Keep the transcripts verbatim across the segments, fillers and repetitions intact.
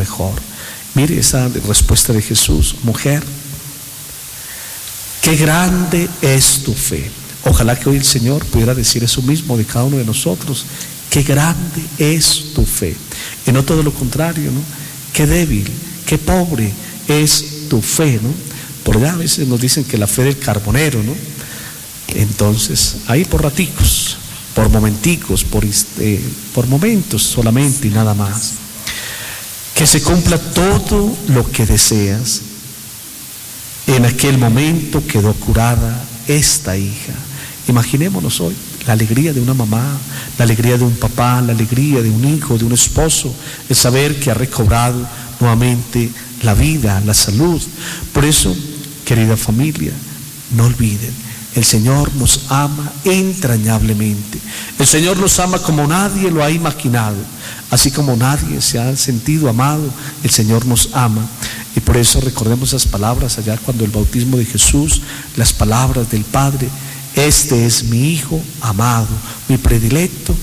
mejor. Mire esa respuesta de Jesús: mujer, qué grande es tu fe. Ojalá que hoy el Señor pudiera decir eso mismo de cada uno de nosotros: qué grande es tu fe. Y no todo lo contrario, ¿no? Qué débil, qué pobre es tu fe, ¿no? Por allá a veces nos dicen que la fe del carbonero, ¿no? Entonces, ahí por raticos, por momenticos, por, eh, por momentos solamente y nada más. Que se cumpla todo lo que deseas. En aquel momento quedó curada esta hija. Imaginémonos hoy la alegría de una mamá, la alegría de un papá, la alegría de un hijo, de un esposo, el saber que ha recobrado nuevamente la vida, la salud. Por eso, querida familia, no olviden, el Señor nos ama entrañablemente. El Señor nos ama como nadie lo ha imaginado. Así como nadie se ha sentido amado, el Señor nos ama. Y por eso recordemos esas palabras allá cuando el bautismo de Jesús, las palabras del Padre: este es mi Hijo amado, mi predilecto,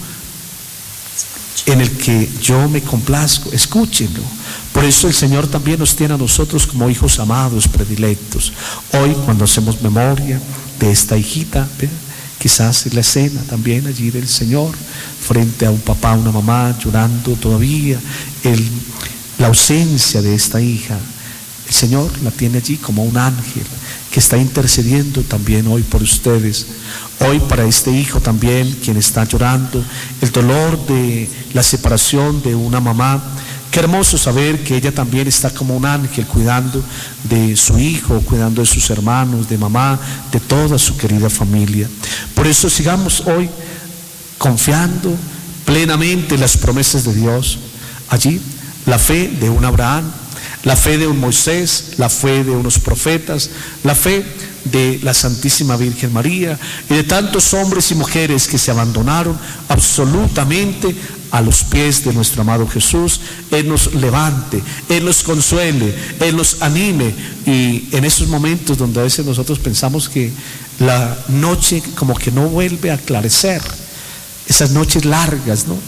en el que yo me complazco. Escúchenlo. Por eso el Señor también nos tiene a nosotros como hijos amados, predilectos. Hoy, cuando hacemos memoria de esta hijita, ¿verdad?, quizás en la escena también allí del Señor, frente a un papá, una mamá llorando todavía, el, la ausencia de esta hija, el Señor la tiene allí como un ángel que está intercediendo también hoy por ustedes. Hoy para este hijo también, quien está llorando, el dolor de la separación de una mamá. Qué hermoso saber que ella también está como un ángel cuidando de su hijo, cuidando de sus hermanos, de mamá, de toda su querida familia. Por eso sigamos hoy confiando plenamente en las promesas de Dios. Allí la fe de un Abraham, la fe de un Moisés, la fe de unos profetas, la fe de la Santísima Virgen María y de tantos hombres y mujeres que se abandonaron absolutamente a los pies de nuestro amado Jesús. Él nos levante, Él nos consuele, Él nos anime. Y en esos momentos donde a veces nosotros pensamos que la noche como que no vuelve a aclarecer, esas noches largas, ¿no?,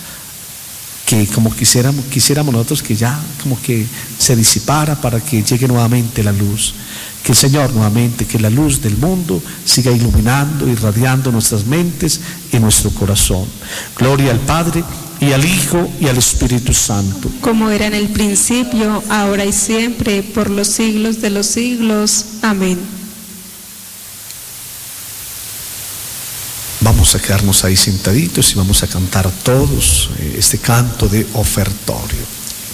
que como quisiéramos, quisiéramos nosotros que ya como que se disipara para que llegue nuevamente la luz. Que el Señor nuevamente, que la luz del mundo siga iluminando, irradiando nuestras mentes y nuestro corazón. Gloria al Padre, y al Hijo, y al Espíritu Santo. Como era en el principio, ahora y siempre, por los siglos de los siglos. Amén. Vamos a quedarnos ahí sentaditos y vamos a cantar todos este canto de ofertorio.